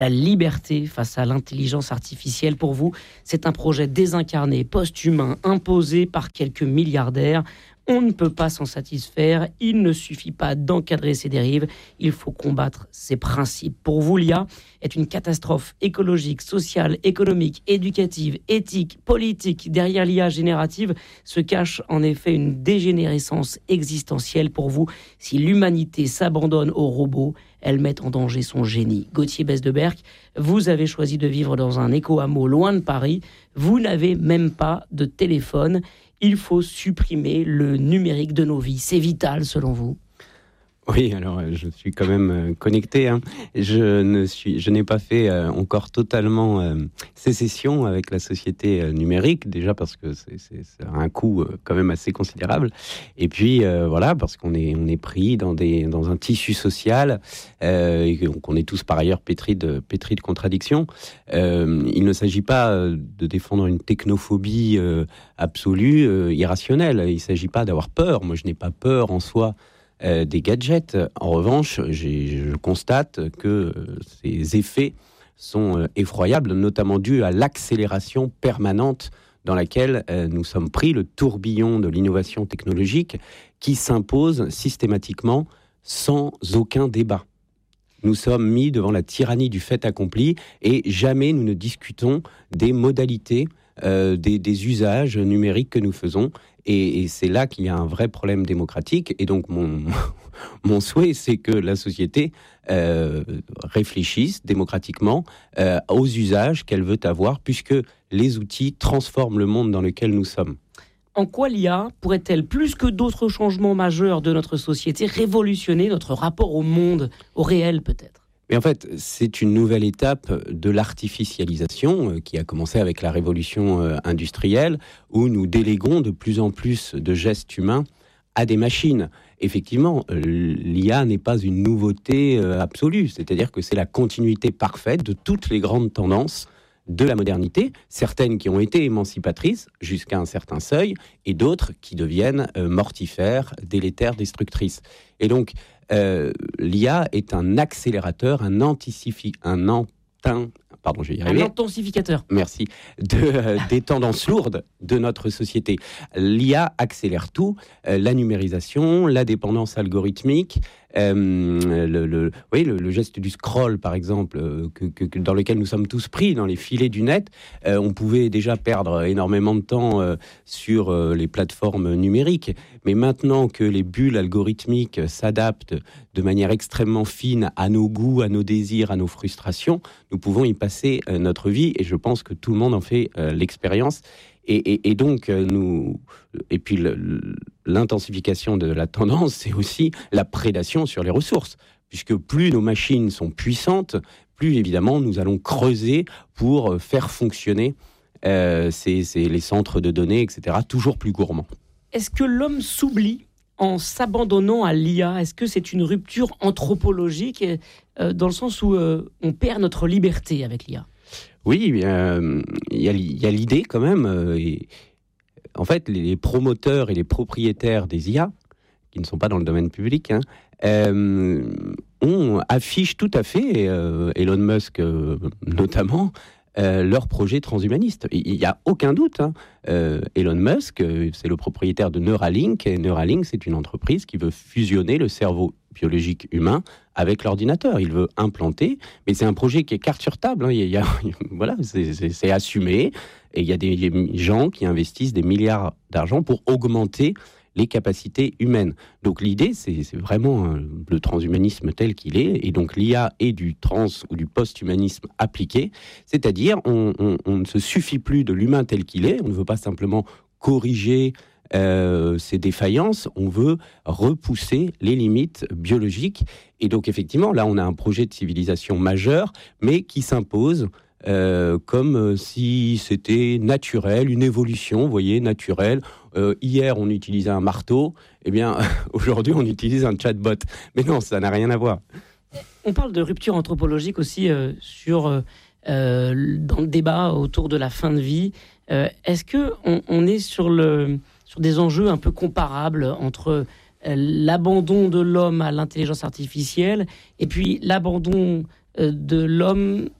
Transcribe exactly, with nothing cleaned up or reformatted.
la liberté face à l'intelligence artificielle. Pour vous, c'est un projet désincarné, post-humain, imposé par quelques milliardaires. On ne peut pas s'en satisfaire. Il ne suffit pas d'encadrer ces dérives. Il faut combattre ces principes. Pour vous, l'I A est une catastrophe écologique, sociale, économique, éducative, éthique, politique. Derrière l'I A générative se cache en effet une dégénérescence existentielle. Pour vous, si l'humanité s'abandonne aux robots, elle met en danger son génie. Gauthier Besse-de-Berck, vous avez choisi de vivre dans un éco-hameau loin de Paris. Vous n'avez même pas de téléphone. Il faut supprimer le numérique de nos vies. C'est vital, selon vous ? Oui, alors je suis quand même connecté. Hein. Je ne suis, je n'ai pas fait euh, encore totalement euh, sécession avec la société euh, numérique, déjà parce que c'est, c'est, c'est un coût euh, quand même assez considérable. Et puis euh, voilà, parce qu'on est, on est pris dans des, dans un tissu social euh, et qu'on est tous par ailleurs pétris de, pétris de contradictions. Euh, il ne s'agit pas de défendre une technophobie euh, absolue, euh, irrationnelle. Il ne s'agit pas d'avoir peur. Moi, je n'ai pas peur en soi. Euh, des gadgets. En revanche, j'ai, je constate que euh, ces effets sont euh, effroyables, notamment dus à l'accélération permanente dans laquelle euh, nous sommes pris, le tourbillon de l'innovation technologique qui s'impose systématiquement sans aucun débat. Nous sommes mis devant la tyrannie du fait accompli et jamais nous ne discutons des modalités, euh, des, des usages numériques que nous faisons. Et, et c'est là qu'il y a un vrai problème démocratique. Et donc, mon, mon souhait, c'est que la société euh, réfléchisse démocratiquement euh, aux usages qu'elle veut avoir, puisque les outils transforment le monde dans lequel nous sommes. En quoi l'I A pourrait-elle, plus que d'autres changements majeurs de notre société, révolutionner notre rapport au monde, au réel peut-être ? Mais en fait, c'est une nouvelle étape de l'artificialisation euh, qui a commencé avec la révolution euh, industrielle, où nous déléguons de plus en plus de gestes humains à des machines. Effectivement, euh, l'I A n'est pas une nouveauté euh, absolue, c'est-à-dire que c'est la continuité parfaite de toutes les grandes tendances de la modernité, certaines qui ont été émancipatrices jusqu'à un certain seuil, et d'autres qui deviennent euh, mortifères, délétères, destructrices. Et donc, euh, l'I A est un accélérateur, un anticifi, un antin, pardon, je vais y arriver. Un intensificateur. Merci. De, euh, des tendances lourdes de notre société. L'I A accélère tout, euh, la numérisation, la dépendance algorithmique, euh, le, le, oui, le, le geste du scroll, par exemple, euh, que, que, que, dans lequel nous sommes tous pris, dans les filets du net. Euh, on pouvait déjà perdre énormément de temps euh, sur euh, les plateformes numériques, mais maintenant que les bulles algorithmiques s'adaptent de manière extrêmement fine à nos goûts, à nos désirs, à nos frustrations, nous pouvons y passer euh, notre vie, et je pense que tout le monde en fait euh, l'expérience. Et, et, et donc, euh, nous, et puis le, l'intensification de la tendance, c'est aussi la prédation sur les ressources, puisque plus nos machines sont puissantes, plus évidemment nous allons creuser pour faire fonctionner euh, ces, ces, les centres de données, et cetera, toujours plus gourmands. Est-ce que l'homme s'oublie en s'abandonnant à l'I A ? Est-ce que c'est une rupture anthropologique euh, dans le sens où euh, on perd notre liberté avec l'I A ? Oui, il euh, y, y a l'idée quand même. Euh, et, en fait, les promoteurs et les propriétaires des I A, qui ne sont pas dans le domaine public, hein, euh, on affiche tout à fait, euh, Elon Musk euh, notamment, euh, leur projet transhumaniste. Il n'y a aucun doute. Hein. Euh, Elon Musk, euh, c'est le propriétaire de Neuralink, et Neuralink, c'est une entreprise qui veut fusionner le cerveau biologique humain avec l'ordinateur. Il veut implanter, mais c'est un projet qui est carte sur table. Hein. Il y a, voilà, c'est, c'est, c'est assumé, et il y a des gens qui investissent des milliards d'argent pour augmenter les capacités humaines. Donc l'idée, c'est, c'est vraiment euh, le transhumanisme tel qu'il est, et donc l'I A est du trans ou du post-humanisme appliqué, c'est-à-dire on, on, on ne se suffit plus de l'humain tel qu'il est, on ne veut pas simplement corriger euh, ses défaillances, on veut repousser les limites biologiques, et donc effectivement, là on a un projet de civilisation majeur, mais qui s'impose Euh, comme si c'était naturel, une évolution, vous voyez, naturelle. Euh, hier, on utilisait un marteau, eh bien, aujourd'hui, on utilise un chatbot. Mais non, ça n'a rien à voir. On parle de rupture anthropologique aussi euh, sur, euh, dans le débat autour de la fin de vie. Euh, est-ce qu'on on est sur, le, sur des enjeux un peu comparables entre euh, l'abandon de l'homme à l'intelligence artificielle et puis l'abandon euh, de l'homme